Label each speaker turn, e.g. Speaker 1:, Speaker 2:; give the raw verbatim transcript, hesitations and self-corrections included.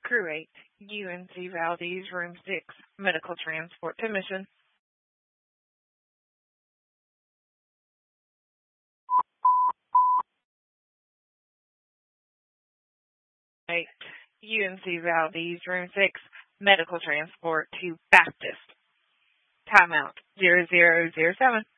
Speaker 1: Crew eight, U N C Valdez, Room six, medical transport to mission. eight, U N C Valdez, Room six, medical transport to Baptist. Timeout zero zero zero seven.